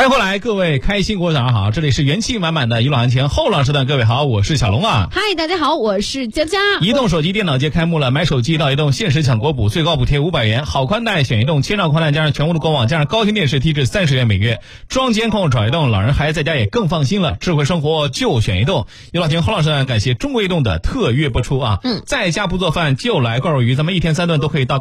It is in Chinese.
欢迎回来，各位开心果早上好，这里是元气满满的娱乐行情后浪时段，各位好，我是小龙啊。 嗨，大家好，我是佳佳。 移动手机电脑节开幕了，买手机到移动限时抢国补，最高补贴500元，好宽带选移动，千兆宽带加上全屋的官网，加上高清电视低至30元每月，装监控找移动，老人孩子在家也更放心了，智慧生活就选移动。娱乐行情后浪时段感谢中国移动的特约播出啊。在家不做饭就来罐肉鱼，咱们1天3顿都可以到